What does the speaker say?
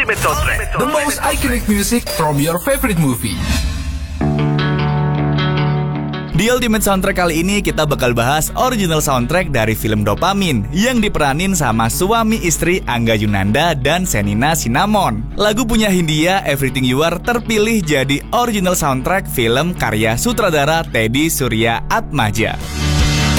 Ultimate Soundtrack, the most iconic music from your favorite movie. Di Ultimate Soundtrack kali ini kita bakal bahas original soundtrack dari film Dopamin yang diperanin sama suami istri Angga Yunanda dan Shenina Cinnamon. Lagu punya Hindia Everything You Are terpilih jadi original soundtrack film karya sutradara Teddy Surya Atmaja.